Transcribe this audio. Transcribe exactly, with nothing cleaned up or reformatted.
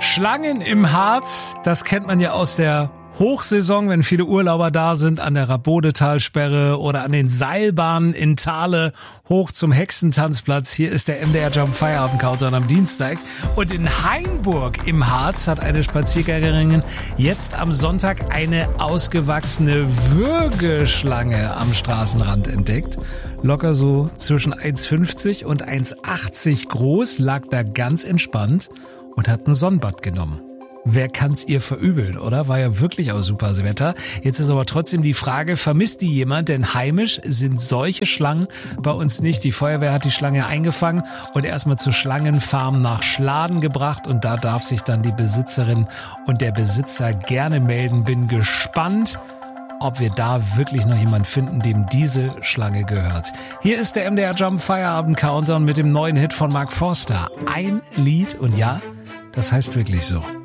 Schlangen im Harz, das kennt man ja aus der Hochsaison, wenn viele Urlauber da sind, an der Rabodetalsperre oder an den Seilbahnen in Thale hoch zum Hexentanzplatz. Hier ist der M D R Jump Feierabend Countdown am Dienstag. Und in Hainburg im Harz hat eine Spaziergängerin jetzt am Sonntag eine ausgewachsene Würgeschlange am Straßenrand entdeckt. Locker so zwischen eins fünfzig und eins achtzig groß, lag da ganz entspannt und hat ein Sonnenbad genommen. Wer kann's ihr verübeln, oder? War ja wirklich auch super Wetter. Jetzt ist aber trotzdem die Frage, vermisst die jemand? Denn heimisch sind solche Schlangen bei uns nicht. Die Feuerwehr hat die Schlange eingefangen und erstmal zur Schlangenfarm nach Schladen gebracht. Und da darf sich dann die Besitzerin und der Besitzer gerne melden. Bin gespannt, ob wir da wirklich noch jemanden finden, dem diese Schlange gehört. Hier ist der M D R Jump Feierabend Countdown mit dem neuen Hit von Mark Forster. Ein Lied und ja, das heißt wirklich so.